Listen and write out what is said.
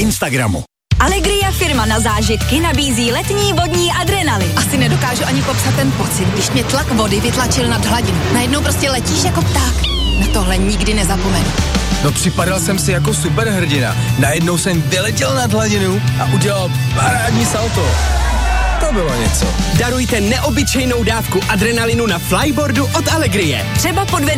Instagramu. Allegria, firma na zážitky, nabízí letní vodní adrenalin. Asi nedokážu ani popsat ten pocit, když mě tlak vody vytlačil nad hladinu. Najednou prostě letíš jako pták. Na tohle nikdy nezapomenu. No připadal jsem si jako superhrdina. Najednou jsem vyletěl nad hladinu a udělal parádní salto. To bylo něco. Darujte neobyčejnou dávku adrenalinu na flyboardu od Allegrie. Třeba podvede